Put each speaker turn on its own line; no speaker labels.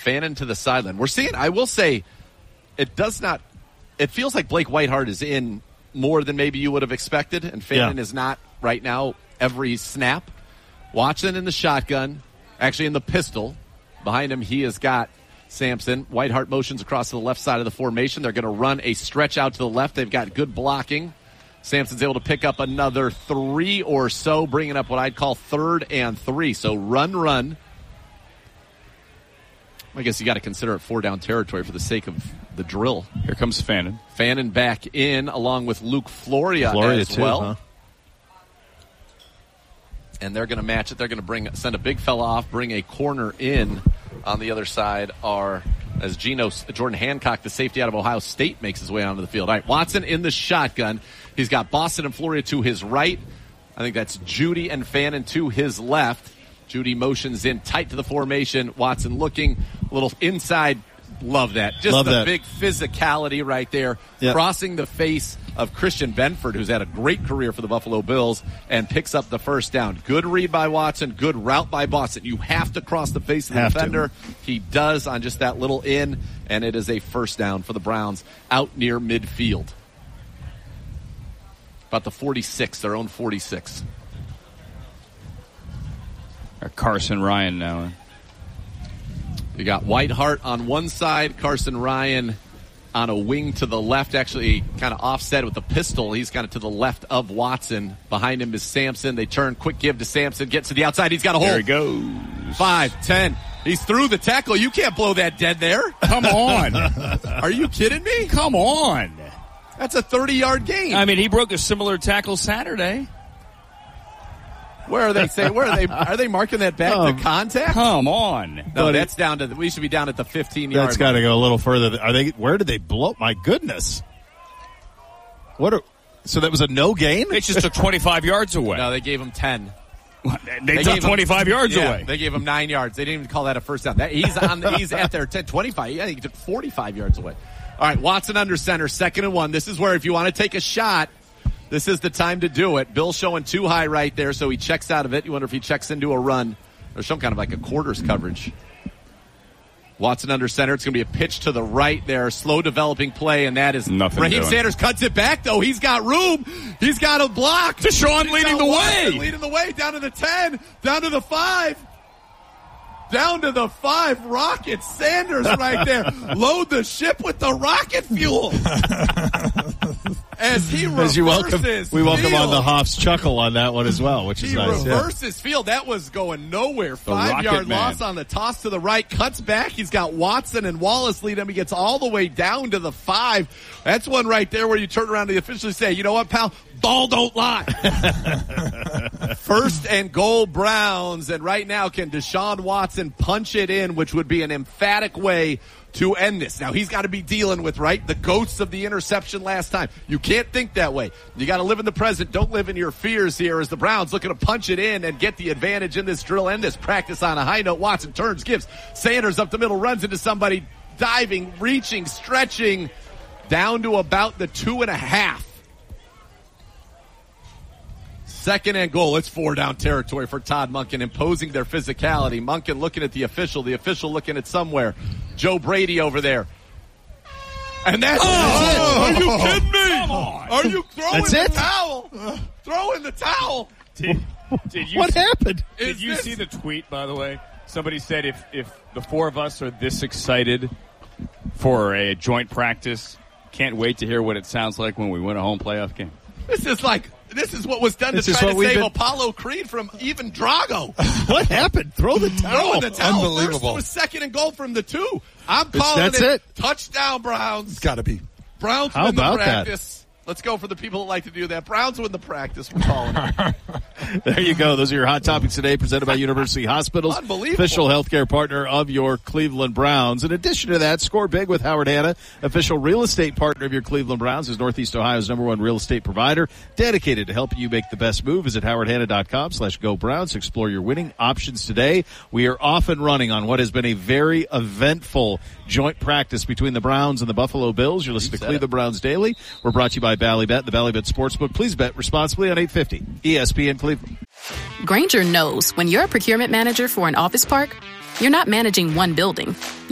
Fannin to the sideline. We're seeing, I will say, it feels like Blake Whiteheart is in more than maybe you would have expected, and Fannin is not right now every snap. Watson in the shotgun, actually in the pistol. Behind him, he has got Sampson. Whiteheart motions across to the left side of the formation. They're going to run a stretch out to the left. They've got good blocking. Sampson's able to pick up another 3 or so, bringing up what I'd call 3rd and 3. So run. I guess you got to consider it 4-down territory for the sake of the drill.
Here comes Fannin.
Fannin back in along with Luke Floria as
too,
well.
Huh?
And they're going to match it. They're going to send a big fella off, bring a corner in. On the other side as Jordan Hancock, the safety out of Ohio State, makes his way onto the field. All right, Watson in the shotgun. He's got Boston and Floria to his right. I think that's Judy and Fannin to his left. Judy motions in tight to the formation. Watson looking a little inside. Love that. Big physicality right there. Yep. Crossing the face of Christian Benford, who's had a great career for the Buffalo Bills, and picks up the first down. Good read by Watson. Good route by Boston. You have to cross the face of the defender. He does on just that little in, and it is a first down for the Browns out near midfield. About the 46, their own 46.
Carson Ryan now.
You got Whiteheart on one side, Carson Ryan on a wing to the left, actually kind of offset with the pistol. He's kind of to the left of Watson. Behind him is Sampson. They turn, quick give to Sampson, gets to the outside. He's got a hole.
There he goes.
5, 10. He's through the tackle. You can't blow that dead there.
Come on.
Are you kidding me?
Come on.
That's a 30-yard gain.
I mean, he broke a similar tackle Saturday.
Where are they? Are they marking that back to contact?
Come on.
No, that's down to. We should be down at the 15-yard.
That's got to go a little further. Where did they blow? My goodness. So that was a no gain?
They just took 25 yards away.
No, they gave him 10.
They took 25 yards away.
They gave him 9 yards. They didn't even call that a first down. He's at their 10, 25. Yeah, he took 45 yards away. All right, Watson under center, 2nd and 1. This is where if you want to take a shot, this is the time to do it. Bill showing too high right there, so he checks out of it. You wonder if he checks into a run or some kind of like a quarters coverage. Watson under center. It's going to be a pitch to the right there. Slow developing play, and that is
nothing.
Raheem Sanders cuts it back, though. He's got room. He's got a block.
Deshaun leading the way.
Leading the way down to the 10, down to the 5. Down to the 5, Rocket Sanders right there. Load the ship with the rocket fuel. As he reverses
we welcome on the Hoff's chuckle on that one as well, which is nice.
He reverses field. That was going nowhere. 5-yard loss on the toss to the right. Cuts back. He's got Watson and Wallace lead him. He gets all the way down to the 5. That's one right there where you turn around to the official and say, you know what, pal? Ball don't lie. 1st and goal Browns. And right now, can Deshaun Watson punch it in, which would be an emphatic way to end this. Now, he's got to be dealing with, the ghosts of the interception last time. You can't think that way. You got to live in the present. Don't live in your fears here as the Browns looking to punch it in and get the advantage in this drill, end this practice on a high note. Watson turns, gives Sanders up the middle, runs into somebody, diving, reaching, stretching, down to about the 2.5. 2nd and goal. It's 4-down territory for Todd Monken, imposing their physicality. Monken looking at the official looking at somewhere. Joe Brady over there. And that's it. Are you kidding me?
Come on.
Are you throwing the towel? Throwing the towel.
Did you
what happened?
Did you see the tweet, by the way? Somebody said if the 4 of us are this excited for a joint practice, can't wait to hear what it sounds like when we win a home playoff game.
This is what was done to try to save Apollo Creed from even Drago.
What happened? Throw the towel.
Throwing the towel.
Unbelievable.
First was 2nd and goal from the 2. I'm calling it. Touchdown, Browns.
It's got to be.
Browns win the practice. Let's go for the people that like to do that. Browns win the practice. We're calling it.
There you go. Those are your hot topics today, presented by University Hospitals, official healthcare partner of your Cleveland Browns. In addition to that, score big with Howard Hanna, official real estate partner of your Cleveland Browns, is Northeast Ohio's #1 real estate provider, dedicated to helping you make the best move. Visit howardhanna.com/go Browns. Explore your winning options today. We are off and running on what has been a very eventful joint practice between the Browns and the Buffalo Bills. You're listening to Cleveland Browns Daily. We're brought to you by Ballybet, the Ballybet Sportsbook. Please bet responsibly on 850 ESPN Cleveland.
Grainger knows when you're a procurement manager for an office park, you're not managing one building.